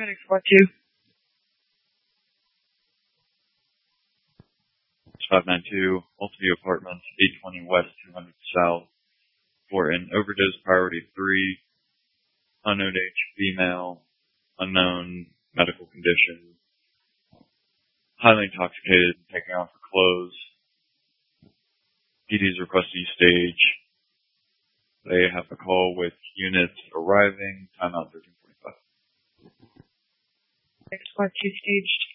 Medic Squad 2. 592, Multiview Apartments, 820 West, 200 South, for an overdose priority 3, unknown age female, unknown medical condition, highly intoxicated, taking off her clothes. PD's requesting stage. They have a call with units arriving, timeout 1345. Medic Squad 2 staged.